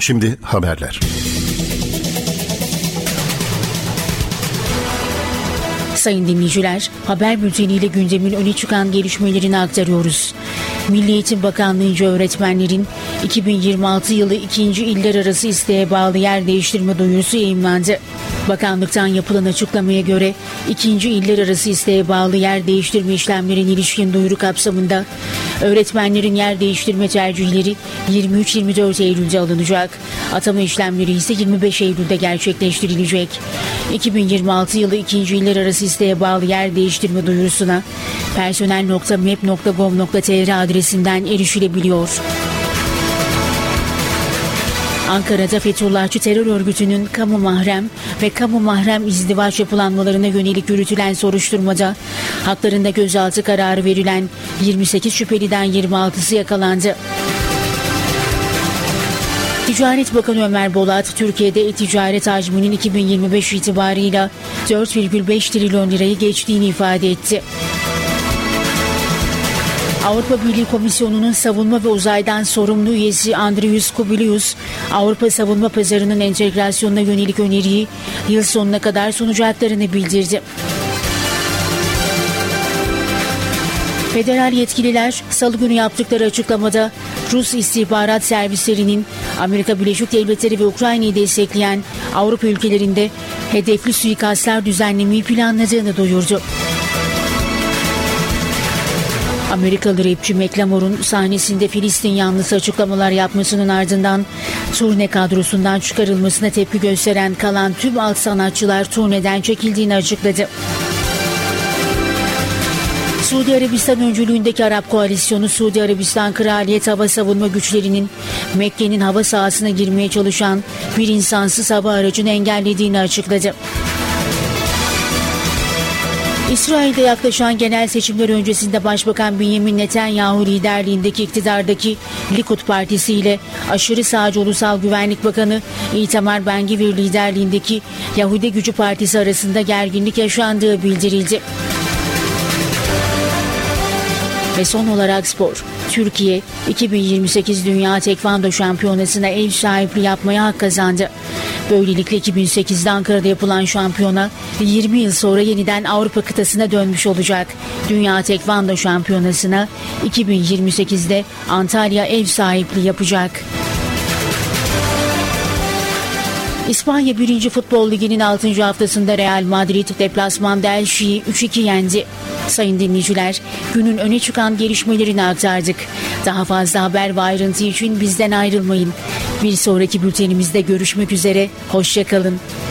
Şimdi haberler. Sayın dinleyiciler, haber bülteniyle gündemin öne çıkan gelişmelerini aktarıyoruz. Milli Eğitim Bakanlığı'nca öğretmenlerin 2026 yılı 2. iller arası isteğe bağlı yer değiştirme duyurusu yayımlandı. Bakanlıktan yapılan açıklamaya göre 2. iller arası isteğe bağlı yer değiştirme işlemlerine ilişkin duyuru kapsamında öğretmenlerin yer değiştirme tercihleri 23-24 Eylül'de alınacak. Atama işlemleri ise 25 Eylül'de gerçekleştirilecek. 2026 yılı 2. iller arası isteğe bağlı yer değiştirme duyurusuna personel.mep.gov.tr adresinden erişilebiliyor. Ankara'da Fethullahçı terör örgütünün kamu mahrem ve kamu mahrem izdivaç yapılanmalarına yönelik yürütülen soruşturmada haklarında gözaltı kararı verilen 28 şüpheliden 26'sı yakalandı. Ticaret Bakanı Ömer Bolat, Türkiye'de e-ticaret hacminin 2025 itibarıyla 4,5 trilyon lirayı geçtiğini ifade etti. Avrupa Birliği Komisyonu'nun savunma ve uzaydan sorumlu üyesi Andrius Kubilius, Avrupa savunma pazarının entegrasyonuna yönelik öneriyi yıl sonuna kadar sunacaklarını bildirdi. Federal yetkililer Salı günü yaptıkları açıklamada Rus istihbarat servislerinin Amerika Birleşik Devletleri ve Ukrayna'yı destekleyen Avrupa ülkelerinde hedefli suikastlar düzenlemeyi planladığını duyurdu. Amerikalı rapçi Macklemore'un sahnesinde Filistin yanlısı açıklamalar yapmasının ardından turne kadrosundan çıkarılmasına tepki gösteren kalan tüm alt sanatçılar turneden çekildiğini açıkladı. Suudi Arabistan öncülüğündeki Arap Koalisyonu, Suudi Arabistan Kraliyet Hava Savunma Güçlerinin Mekke'nin hava sahasına girmeye çalışan bir insansız hava aracını engellediğini açıkladı. İsrail'de yaklaşan genel seçimler öncesinde Başbakan Benjamin Netanyahu liderliğindeki iktidardaki Likud Partisi ile aşırı sağcı Ulusal Güvenlik Bakanı İtamar Ben-Gvir liderliğindeki Yahudi Gücü Partisi arasında gerginlik yaşandığı bildirildi. Ve son olarak spor. Türkiye 2028 Dünya Tekvando Şampiyonası'na ev sahipliği yapmaya hak kazandı. Böylelikle 2008'de Ankara'da yapılan şampiyona 20 yıl sonra yeniden Avrupa kıtasına dönmüş olacak. Dünya Tekvando Şampiyonası'na 2028'de Antalya ev sahipliği yapacak. İspanya 1. Futbol Ligi'nin 6. haftasında Real Madrid deplasmanda Elche'yi 3-2 yendi. Sayın dinleyiciler, günün öne çıkan gelişmelerini aktardık. Daha fazla haber ve ayrıntı için bizden ayrılmayın. Bir sonraki bültenimizde görüşmek üzere, hoşça kalın.